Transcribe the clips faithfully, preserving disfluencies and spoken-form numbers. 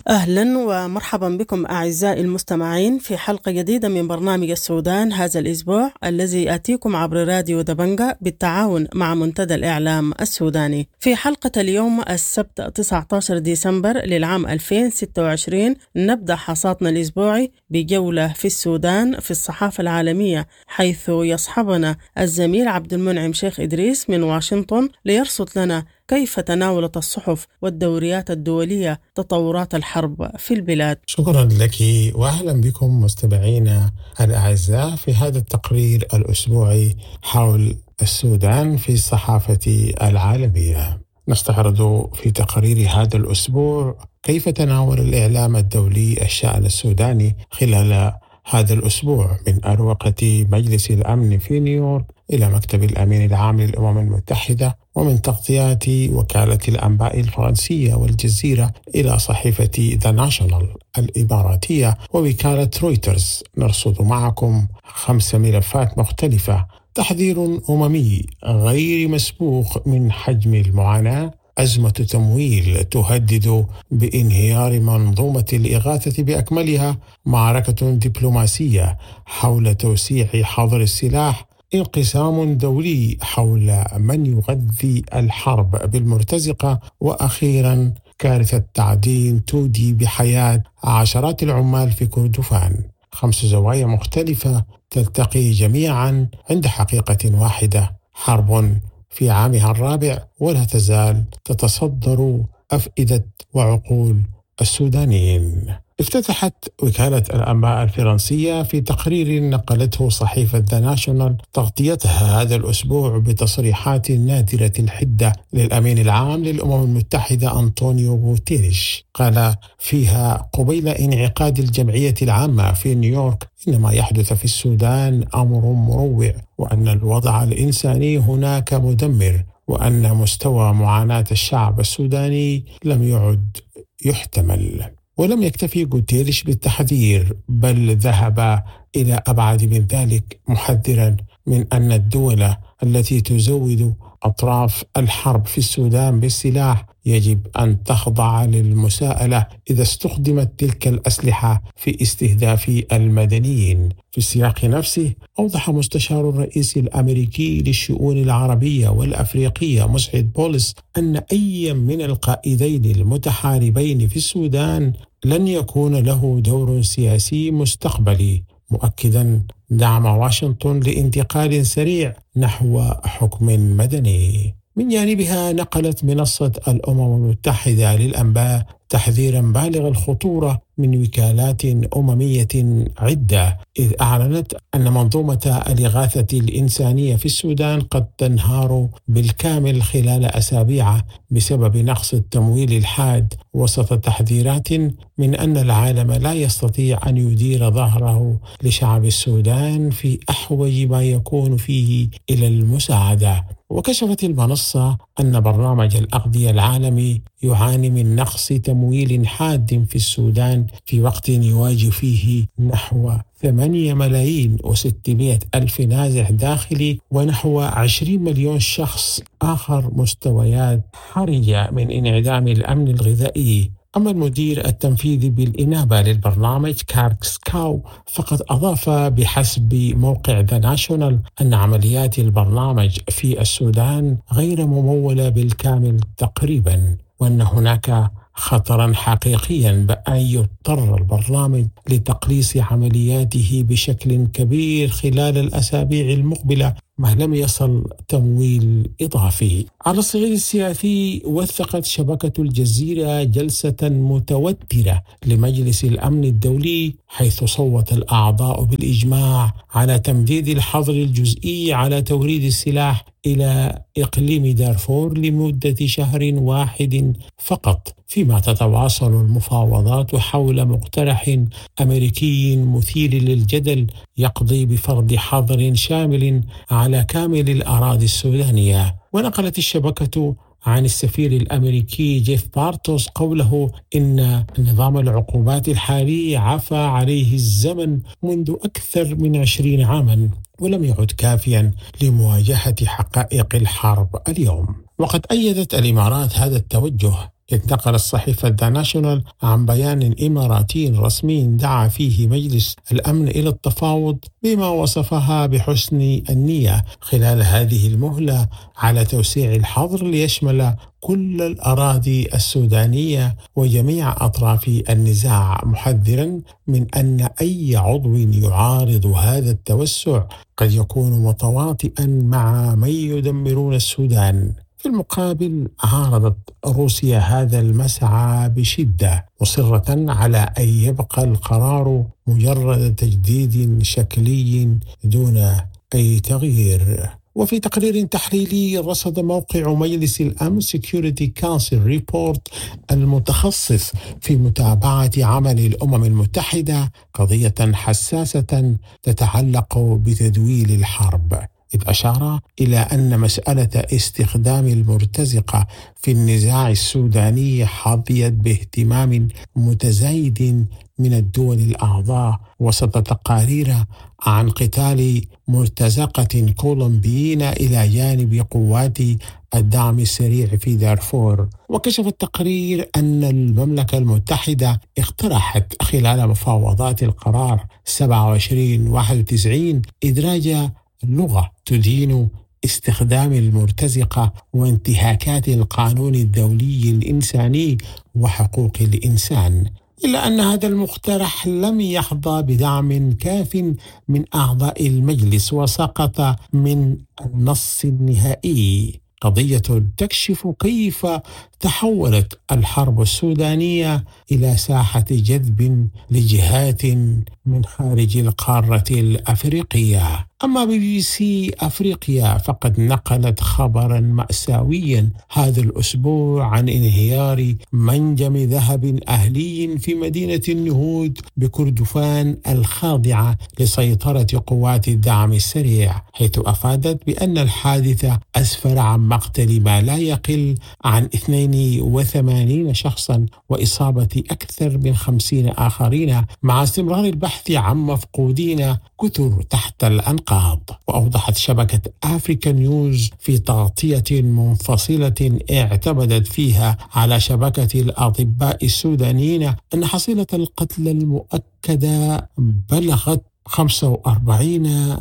أهلا ومرحبا بكم أعزائي المستمعين في حلقة جديدة من برنامج السودان هذا الأسبوع الذي يأتيكم عبر راديو دبنجة بالتعاون مع منتدى الإعلام السوداني. في حلقة اليوم السبت تسعة عشر ديسمبر للعام ألفين وستة وعشرين نبدأ حصادنا الأسبوعي بجولة في السودان في الصحافة العالمية، حيث يصحبنا الزميل عبد المنعم شيخ إدريس من واشنطن ليرصد لنا كيف تناولت الصحف والدوريات الدولية تطورات الحرب في البلاد. شكرا لك وأهلا بكم مستمعينا الأعزاء في هذا التقرير الأسبوعي حول السودان في الصحافة العالمية. نستعرض في تقرير هذا الأسبوع كيف تناول الإعلام الدولي الشأن السوداني خلال هذا الأسبوع، من أروقة مجلس الأمن في نيويورك إلى مكتب الأمين العام للأمم المتحدة، ومن تغطيات وكالة الأنباء الفرنسية والجزيرة إلى صحيفة ذا ناشونال الإماراتية ووكالة رويترز. نرصد معكم خمس ملفات مختلفة: تحذير أممي غير مسبوق من حجم المعاناة، أزمة تمويل تهدد بانهيار منظومة الإغاثة بأكملها، معركة دبلوماسية حول توسيع حظر السلاح، انقسام دولي حول من يغذي الحرب بالمرتزقة، وأخيرا كارثة تعدين تودي بحياة عشرات العمال في كردفان. خمس زوايا مختلفة تلتقي جميعا عند حقيقة واحدة: حرب في عامها الرابع ولا تزال تتصدر أفئدة وعقول السودانيين. افتتحت وكالة الأنباء الفرنسية في تقرير نقلته صحيفة ذا ناشونال تغطيتها هذا الأسبوع بتصريحات نادرة الحدة للأمين العام للأمم المتحدة أنطونيو غوتيريش. قال فيها قبيل انعقاد الجمعية العامة في نيويورك إن ما يحدث في السودان أمر مروع، وأن الوضع الإنساني هناك مدمر، وأن مستوى معاناة الشعب السوداني لم يعد يحتمل. ولم يكتفي غوتيريش بالتحذير، بل ذهب إلى أبعد من ذلك، محذرا من أن الدول التي تزود أطراف الحرب في السودان بالسلاح يجب أن تخضع للمساءلة إذا استخدمت تلك الأسلحة في استهداف المدنيين. في السياق نفسه أوضح مستشار الرئيس الأمريكي للشؤون العربية والأفريقية مسعد بولس أن أي من القائدين المتحاربين في السودان لن يكون له دور سياسي مستقبلي، مؤكدا دعم واشنطن لانتقال سريع نحو حكم مدني. من جانبها نقلت منصة الأمم المتحدة للأنباء تحذيرا بالغ الخطورة من وكالات أممية عدة، إذ أعلنت أن منظومة الإغاثة الإنسانية في السودان قد تنهار بالكامل خلال أسابيع بسبب نقص التمويل الحاد، وسط تحذيرات من أن العالم لا يستطيع أن يدير ظهره لشعب السودان في أحوج ما يكون فيه إلى المساعدة. وكشفت المنصة أن برنامج الأغذية العالمي يعاني من نقص تمويل حاد في السودان في وقت يواجه فيه نحو ثمانية ملايين وستمائة ألف نازح داخلي ونحو عشرين مليون شخص آخر مستويات حرجة من انعدام الأمن الغذائي. أما المدير التنفيذي بالإنابة للبرنامج كاركس كاو فقد أضاف بحسب موقع ذا ناشونال أن عمليات البرنامج في السودان غير ممولة بالكامل تقريبا، وأن هناك خطرا حقيقيا بأن يضطر البرنامج لتقليص عملياته بشكل كبير خلال الأسابيع المقبلة ما لم يصل تمويل إضافي. على الصعيد السياسي وثقت شبكة الجزيرة جلسة متوترة لمجلس الأمن الدولي، حيث صوت الأعضاء بالإجماع على تمديد الحظر الجزئي على توريد السلاح إلى إقليم دارفور لمدة شهر واحد فقط، فيما تتواصل المفاوضات حول مقترح أمريكي مثير للجدل يقضي بفرض حظر شامل على كامل الأراضي السودانية. ونقلت الشبكة عن السفير الأمريكي جيف بارتوس قوله إن نظام العقوبات الحالي عفى عليه الزمن منذ أكثر من عشرين عاما ولم يعد كافيا لمواجهة حقائق الحرب اليوم. وقد أيدت الإمارات هذا التوجه انتقلت صحيفة ذا ناشونال عن بيان إماراتي رسمي دعا فيه مجلس الأمن إلى التفاوض بما وصفها بحسن النية خلال هذه المهلة على توسيع الحظر ليشمل كل الأراضي السودانية وجميع أطراف النزاع، محذرا من أن أي عضو يعارض هذا التوسع قد يكون متواطئا مع من يدمرون السودان. في المقابل عارضت روسيا هذا المسعى بشدة، مصرة على أن يبقى القرار مجرد تجديد شكلي دون أي تغيير. وفي تقرير تحليلي رصد موقع مجلس الأمن Security Council Report المتخصص في متابعة عمل الأمم المتحدة قضية حساسة تتعلق بتدويل الحرب، إذ أشار إلى أن مسألة استخدام المرتزقة في النزاع السوداني حظيت باهتمام متزايد من الدول الأعضاء وسط تقارير عن قتال مرتزقة كولومبيين إلى جانب قوات الدعم السريع في دارفور. وكشف التقرير أن المملكة المتحدة اقترحت خلال مفاوضات القرار سبعة وعشرين واحد وتسعين إدراج اللغة تدين استخدام المرتزقة وانتهاكات القانون الدولي الإنساني وحقوق الإنسان، إلا أن هذا المقترح لم يحظى بدعم كاف من أعضاء المجلس وسقط من النص النهائي. قضية تكشف كيف تحولت الحرب السودانية إلى ساحة جذب لجهات من خارج القارة الأفريقية. أما بي بي سي أفريقيا فقد نقلت خبرا مأساويا هذا الأسبوع عن انهيار منجم ذهب أهلي في مدينة النهود بكردفان الخاضعة لسيطرة قوات الدعم السريع، حيث أفادت بأن الحادثة أسفر عن مقتل ما لا يقل عن اثنين وثمانين شخصا وإصابة أكثر من خمسين آخرين، مع استمرار البحث عن مفقودين كثر تحت الأنقاض. وأوضحت شبكة أفريكا نيوز في تغطية منفصلة اعتمدت فيها على شبكة الأطباء السودانيين أن حصيلة القتلى المؤكدة بلغت خمسة وأربعين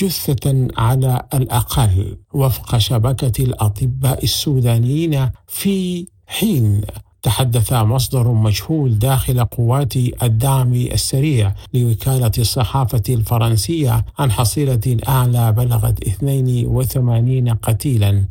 جثة على الأقل وفق شبكة الأطباء السودانيين، في حين تحدث مصدر مجهول داخل قوات الدعم السريع لوكالة الصحافة الفرنسية عن حصيلة أعلى بلغت اثنين وثمانين قتيلا.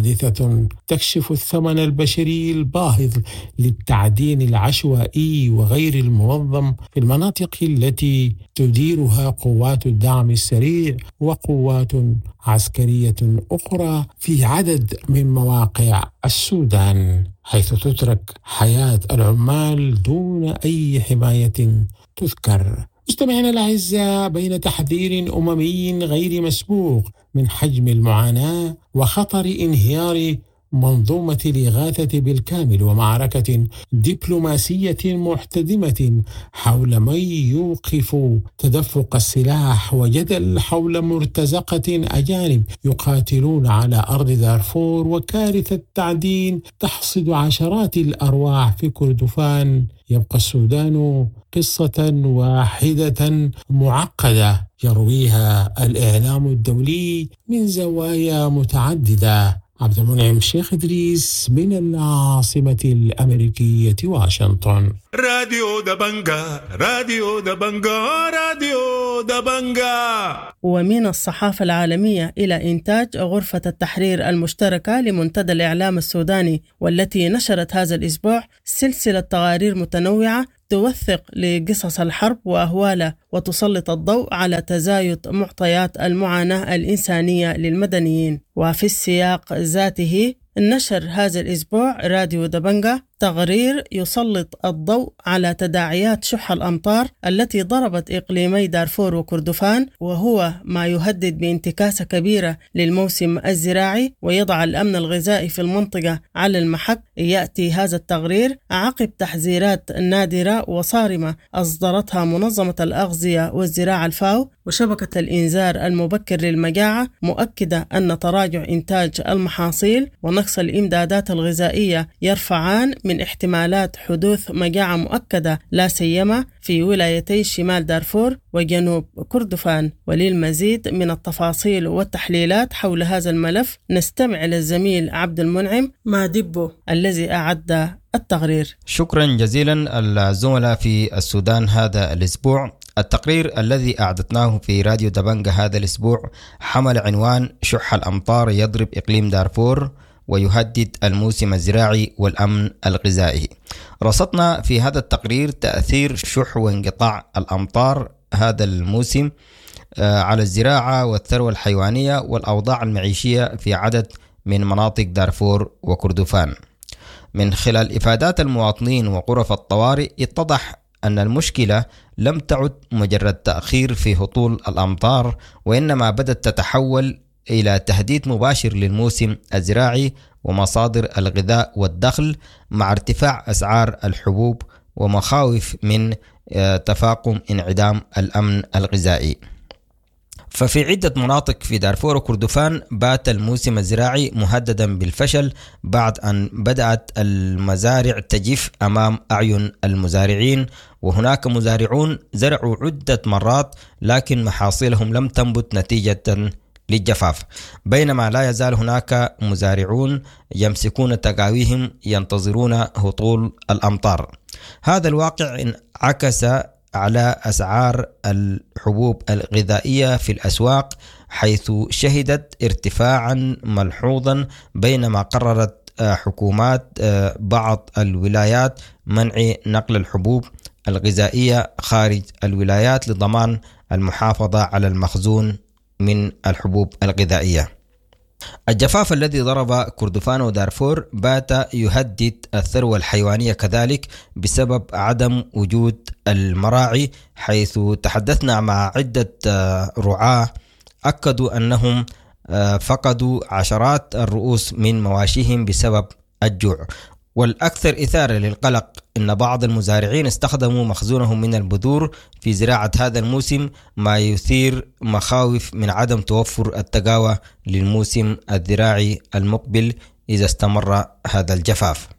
حادثة تكشف الثمن البشري الباهظ للتعدين العشوائي وغير المنظم في المناطق التي تديرها قوات الدعم السريع وقوات عسكرية أخرى في عدد من مواقع السودان، حيث تترك حياة العمال دون أي حماية تذكر. مستمعينا الأعزاء، بين تحذير أممي غير مسبوق من حجم المعاناة وخطر انهيار منظومة الإغاثة بالكامل ومعركة دبلوماسية محتدمة حول من يوقف تدفق السلاح وجدل حول مرتزقة أجانب يقاتلون على أرض دارفور وكارثة التعدين تحصد عشرات الأرواح في كردفان، يبقى السودان قصة واحدة معقدة يرويها الإعلام الدولي من زوايا متعددة. عبد المنعم شيخ إدريس من العاصمة الأمريكية واشنطن. راديو دبنجا راديو دبنجا راديو دبنجا. ومن الصحافة العالمية إلى إنتاج غرفة التحرير المشتركة لمنتدى الإعلام السوداني، والتي نشرت هذا الأسبوع سلسلة تقارير متنوعة توثق لقصص الحرب وأهوالها وتسلط الضوء على تزايد معطيات المعاناة الإنسانية للمدنيين. وفي السياق ذاته نشر هذا الأسبوع راديو دبنجا تقرير يسلط الضوء على تداعيات شح الأمطار التي ضربت إقليمي دارفور وكردفان، وهو ما يهدد بانتكاسة كبيرة للموسم الزراعي ويضع الأمن الغذائي في المنطقة على المحك. يأتي هذا التقرير عقب تحذيرات نادرة وصارمة أصدرتها منظمة الأغذية والزراعة الفاو وشبكة الإنذار المبكر للمجاعة، مؤكدة أن تراجع إنتاج المحاصيل ونقص الإمدادات الغذائية يرفعان من احتمالات حدوث مجاعة مؤكدة لا سيما في ولايتي شمال دارفور وجنوب كردفان. وللمزيد من التفاصيل والتحليلات حول هذا الملف نستمع للزميل عبد المنعم مادبو الذي أعد التقرير. شكرا جزيلا الزملاء في السودان هذا الأسبوع. التقرير الذي أعددناه في راديو دبنجة هذا الأسبوع حمل عنوان شح الأمطار يضرب إقليم دارفور ويهدد الموسم الزراعي والأمن الغذائي. رصدنا في هذا التقرير تأثير شح وانقطاع الأمطار هذا الموسم على الزراعة والثروة الحيوانية والأوضاع المعيشية في عدد من مناطق دارفور وكردفان. من خلال إفادات المواطنين وغرف الطوارئ اتضح أن المشكلة لم تعد مجرد تأخير في هطول الأمطار، وإنما بدأت تتحول إلى تهديد مباشر للموسم الزراعي ومصادر الغذاء والدخل، مع ارتفاع أسعار الحبوب ومخاوف من تفاقم انعدام الأمن الغذائي. ففي عدة مناطق في دارفور وكردفان بات الموسم الزراعي مهددا بالفشل بعد أن بدأت المزارع تجف أمام أعين المزارعين، وهناك مزارعون زرعوا عدة مرات لكن محاصيلهم لم تنبت نتيجة للجفاف، بينما لا يزال هناك مزارعون يمسكون تقاويهم ينتظرون هطول الأمطار. هذا الواقع انعكس على أسعار الحبوب الغذائية في الأسواق، حيث شهدت ارتفاعا ملحوظا، بينما قررت حكومات بعض الولايات منع نقل الحبوب الغذائية خارج الولايات لضمان المحافظة على المخزون من الحبوب الغذائية. الجفاف الذي ضرب كردفان ودارفور بات يهدد الثروة الحيوانية كذلك بسبب عدم وجود المراعي، حيث تحدثنا مع عدة رعاة أكدوا أنهم فقدوا عشرات الرؤوس من مواشيهم بسبب الجوع. والأكثر إثارة للقلق أن بعض المزارعين استخدموا مخزونهم من البذور في زراعة هذا الموسم، ما يثير مخاوف من عدم توفر التقاوى للموسم الزراعي المقبل إذا استمر هذا الجفاف.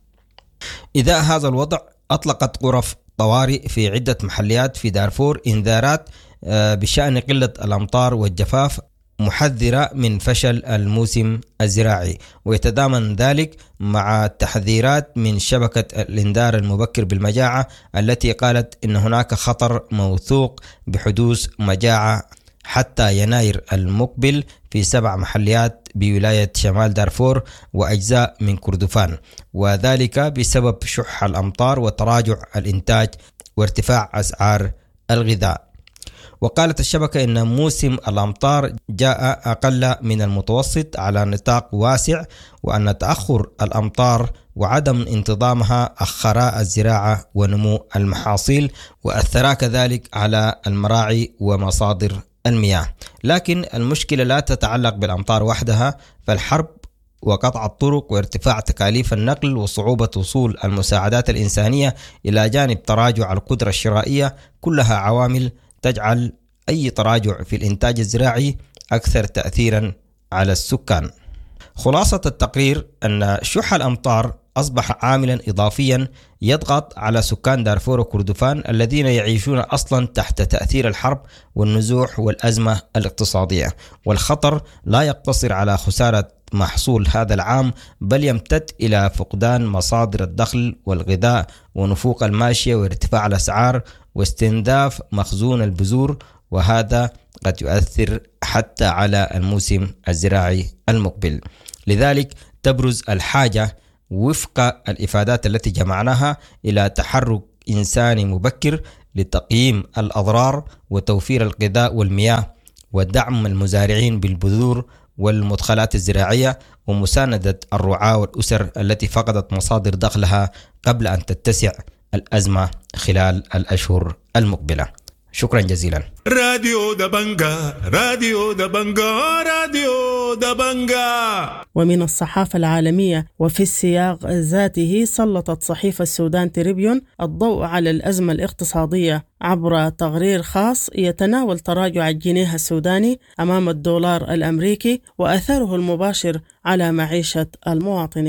إذا هذا الوضع أطلقت غرف طوارئ في عدة محليات في دارفور إنذارات بشأن قلة الأمطار والجفاف، محذرة من فشل الموسم الزراعي، ويتضامن ذلك مع تحذيرات من شبكة الإنذار المبكر بالمجاعة التي قالت إن هناك خطر موثوق بحدوث مجاعة حتى يناير المقبل في سبع محليات بولاية شمال دارفور وأجزاء من كردفان، وذلك بسبب شح الأمطار وتراجع الإنتاج وارتفاع أسعار الغذاء. وقالت الشبكة إن موسم الأمطار جاء أقل من المتوسط على نطاق واسع، وأن تأخر الأمطار وعدم انتظامها أخرا الزراعة ونمو المحاصيل، وأثرا كذلك على المراعي ومصادر المياه. لكن المشكلة لا تتعلق بالأمطار وحدها، فالحرب وقطع الطرق وارتفاع تكاليف النقل وصعوبة وصول المساعدات الإنسانية إلى جانب تراجع القدرة الشرائية كلها عوامل تجعل أي تراجع في الإنتاج الزراعي أكثر تأثيرا على السكان. خلاصة التقرير أن شح الأمطار أصبح عاملا إضافيا يضغط على سكان دارفور وكردفان الذين يعيشون أصلا تحت تأثير الحرب والنزوح والأزمة الاقتصادية، والخطر لا يقتصر على خسارة محصول هذا العام، بل يمتد إلى فقدان مصادر الدخل والغذاء ونفوق الماشية وارتفاع الأسعار واستنزاف مخزون البذور، وهذا قد يؤثر حتى على الموسم الزراعي المقبل. لذلك تبرز الحاجة وفق الإفادات التي جمعناها إلى تحرك إنساني مبكر لتقييم الأضرار وتوفير الغذاء والمياه ودعم المزارعين بالبذور والمدخلات الزراعية ومساندة الرعاة والأسر التي فقدت مصادر دخلها قبل أن تتسع الأزمة خلال الأشهر المقبلة. شكرا جزيلا. راديو دبنجا راديو دبنجا راديو دبنجا. ومن الصحافة العالمية وفي السياق ذاته سلطت صحيفة السودان تريبيون الضوء على الأزمة الاقتصادية عبر تقرير خاص يتناول تراجع الجنيه السوداني أمام الدولار الأمريكي وأثره المباشر على معيشة المواطنين.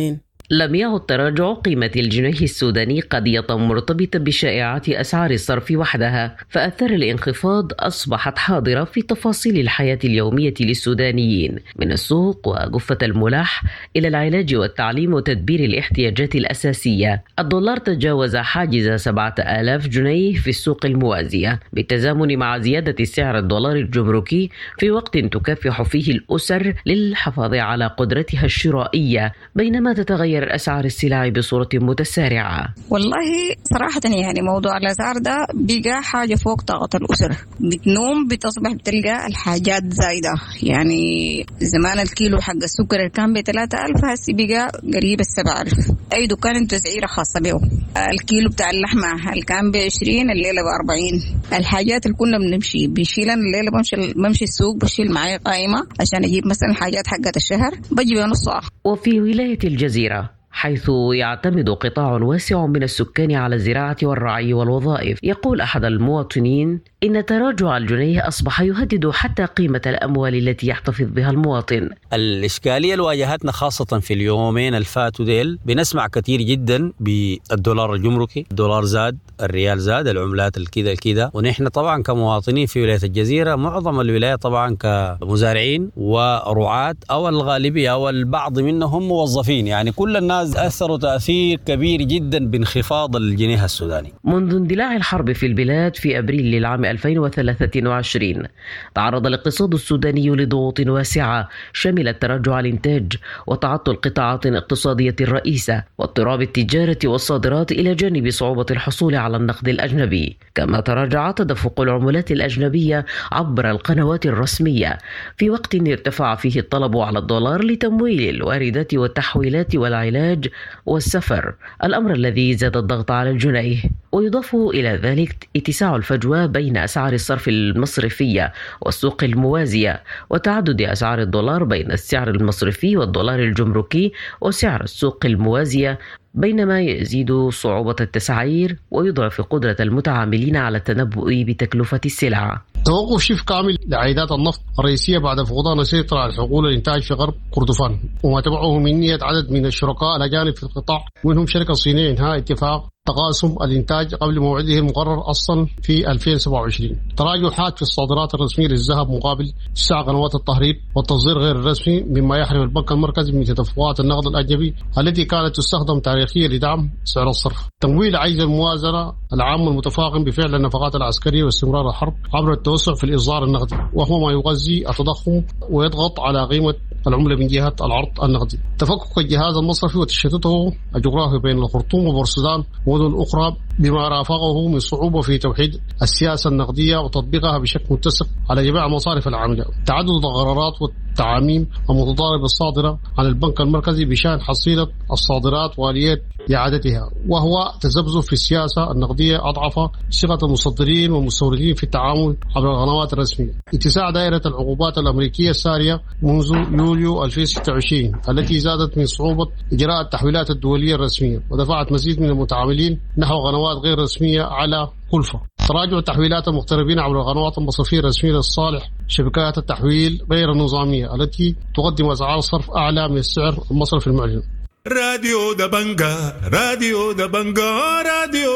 لم يعد تراجع قيمة الجنيه السوداني قضية مرتبطة بشائعات أسعار الصرف وحدها، فأثر الانخفاض أصبحت حاضرة في تفاصيل الحياة اليومية للسودانيين، من السوق وجفة الملاح إلى العلاج والتعليم وتدبير الاحتياجات الأساسية. الدولار تجاوز حاجز سبعة آلاف جنيه في السوق الموازية، بالتزامن مع زيادة سعر الدولار الجمركي في وقت تكافح فيه الأسر للحفاظ على قدرتها الشرائية، بينما تتغير أسعار السلع بصورة متسارعة. والله صراحة يعني موضوع الأسعار ده بقى حاجة فوق طاقة الأسر، بتنوم بتصبح بتلقى الحاجات زايدة. يعني زمان الكيلو حق السكر كان بثلاثة ألف، هسي بقى قريب السبع ألف. أي دكان انتو تسعيرة خاصة به. الكيلو بتاع اللحمة اللي كان بعشرين الليلة بأربعين. الحاجات اللي كنا بنمشي بنشيلها الليلة، بمشي بمشي السوق بشيل معي قائمة عشان أجيب مثلا حاجات حقت الشهر بجي بنصها. وفي ولاية الجزيرة حيث يعتمد قطاع واسع من السكان على الزراعة والرعي والوظائف، يقول أحد المواطنين إن تراجع الجنيه أصبح يهدد حتى قيمة الأموال التي يحتفظ بها المواطن. الإشكالية اللي واجهتنا خاصة في اليومين الفاتوا ديل، بنسمع كثير جدا بالدولار الجمركي، الدولار زاد، الريال زاد، العملات الكذا الكذا. ونحن طبعا كمواطنين في ولاية الجزيرة، معظم الولاية طبعا كمزارعين ورعاة أو الغالبية أو البعض منهم موظفين، يعني كل الناس أثروا تأثير كبير جدا بانخفاض الجنيه السوداني. منذ اندلاع الحرب في البلاد في أبريل للعام ألفين وثلاثة وعشرين تعرض الاقتصاد السوداني لضغوط واسعة شملت تراجع الإنتاج وتعطل قطاعات اقتصادية رئيسة واضطراب التجارة والصادرات، إلى جانب صعوبة الحصول على النقد الأجنبي. كما تراجع تدفق العملات الأجنبية عبر القنوات الرسمية في وقت ارتفع فيه الطلب على الدولار لتمويل الواردات والتحويلات والعلاج والسفر، الأمر الذي زاد الضغط على الجنيه. ويضاف إلى ذلك اتساع الفجوة بين أسعار الصرف المصرفية والسوق الموازية، وتعدد أسعار الدولار بين السعر المصرفي والدولار الجمركي وسعر السوق الموازية، بينما يزيد صعوبة التسعير ويضعف قدرة المتعاملين على التنبؤ بتكلفة السلع. توقف شبه كامل لعائدات النفط الرئيسية بعد فقدان السيطرة على حقول الإنتاج في غرب كردفان، وما تبعه من نية عدد من الشركاء الأجانب في القطاع، منهم شركة صينية إنهاء اتفاق تقاسم الإنتاج قبل موعده المقرر أصلا في ألفين وسبعة وعشرين. تراجع حاد في الصادرات الرسمية للذهب مقابل تسع قنوات التهريب والتصدير غير الرسمي، مما يحرم البنك المركزي من تدفقات النقد الأجنبي التي كانت تستخدم تاريخيا لدعم سعر الصرف. تمويل عجز الموازنة العام المتفاقم بفعل النفقات العسكرية واستمرار الحرب عبر التوسع في الإصدار النقدي، وهو ما يغذي التضخم ويضغط على قيمة العملة من جهة العرض النقدي. تفكك الجهاز المصرفي وتشتته الجغرافي بين الخرطوم وبورسودان ومدن أخرى بما رافقه من صعوبة في توحيد السياسة النقدية وتطبيقها بشكل متسق على جميع مصارف العاملة. تعدد القرارات والتعاميم المتضاربة الصادرة عن البنك المركزي بشأن حصيلة الصادرات وآليات إعادتها، وهو تذبذب في السياسة النقدية أضعف ثقة المصدرين والمستوردين في التعامل عبر القنوات الرسمية. اتساع دائرة العقوبات الأمريكية السارية منذ يوليو ألفين وستة وعشرين التي زادت من صعوبة إجراء التحويلات الدولية الرسمية ودفعت مزيد من المتعاملين نحو قنوات غير رسمية على كلفة. تراجع تحويلات المغتربين عبر القنوات المصرفية الرسمية لصالح شبكات التحويل غير النظامية التي تقدم أسعار صرف أعلى من السعر المصرفي المعلن. راديو دبنجا راديو دبنجا راديو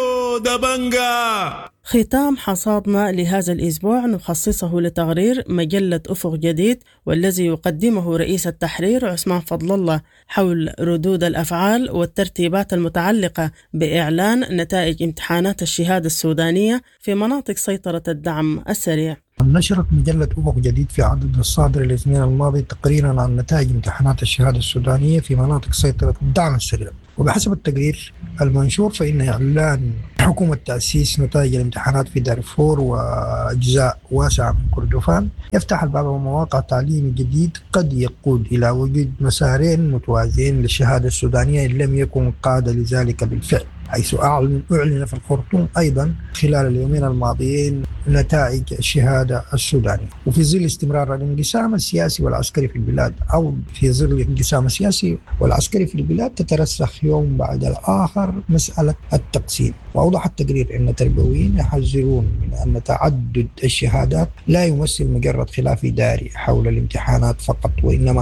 دبنجا. ختام حصادنا لهذا الأسبوع نخصصه لتقرير مجلة أفق جديد، والذي يقدمه رئيس التحرير عثمان فضل الله حول ردود الأفعال والترتيبات المتعلقة بإعلان نتائج امتحانات الشهادة السودانية في مناطق سيطرة الدعم السريع. نشرت مجلة أفق جديد في عدد الصادر الاثنين الماضي تقريرا عن نتائج امتحانات الشهادة السودانية في مناطق سيطرة الدعم السريع. وبحسب التقرير المنشور فإن إعلان حكومة تأسيس نتائج الامتحانات في دارفور وأجزاء واسعة من كردفان يفتح الباب ومواقع تعليمي جديد قد يقود إلى وجود مسارين متوازيين للشهادة السودانية إن لم يكن قاد لذلك بالفعل، حيث أعلن, أعلن في الخرطوم أيضا خلال اليومين الماضيين نتائج الشهادة السودانية. وفي ظل استمرار الانقسام السياسي والعسكري في البلاد، أو في ظل الانقسام السياسي والعسكري في البلاد، تترسخ يوم بعد الآخر مسألة التقسيم. وأوضح التقرير أن التربويين يحذرون من أن تعدد الشهادات لا يمثل مجرد خلاف إداري حول الامتحانات فقط، وإنما